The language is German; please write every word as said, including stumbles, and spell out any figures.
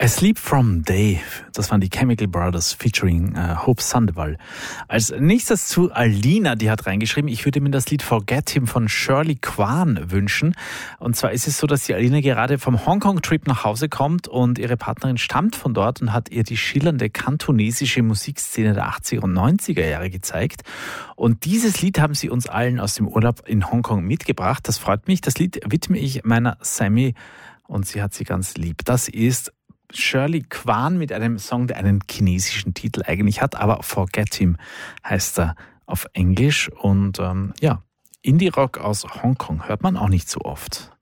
Asleep from Day, das waren die Chemical Brothers featuring äh, Hope Sandoval. Als nächstes zu Alina, die hat reingeschrieben, ich würde mir das Lied Forget Him von Shirley Kwan wünschen. Und zwar ist es so, dass die Alina gerade vom Hongkong-Trip nach Hause kommt und ihre Partnerin stammt von dort und hat ihr die schillernde kantonesische Musikszene der achtziger und neunziger Jahre gezeigt. Und dieses Lied haben sie uns allen aus dem Urlaub in Hongkong mitgebracht. Das freut mich. Das Lied widme ich meiner Sammy und sie hat sie ganz lieb. Das ist Shirley Kwan mit einem Song, der einen chinesischen Titel eigentlich hat, aber Forget Him heißt er auf Englisch. Und ähm, ja, Indie-Rock aus Hongkong hört man auch nicht so oft.